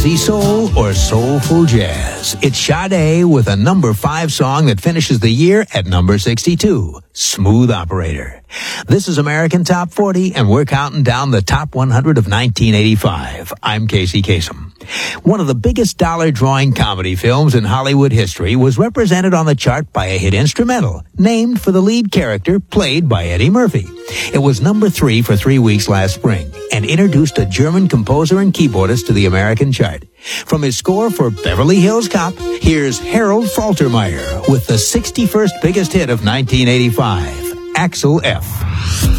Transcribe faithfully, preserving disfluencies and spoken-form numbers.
jazzy soul or soulful jazz. It's Sade with a number five song that finishes the year at number sixty-two, Smooth Operator. This is American Top forty, and we're counting down the top one hundred of nineteen eighty-five. I'm Casey Kasem. One of the biggest dollar-drawing comedy films in Hollywood history was represented on the chart by a hit instrumental named for the lead character played by Eddie Murphy. It was number three for three weeks last spring and introduced a German composer and keyboardist to the American chart. From his score for Beverly Hills Cop, here's Harold Faltermeyer with the sixty-first biggest hit of nineteen eighty-five, Axel F.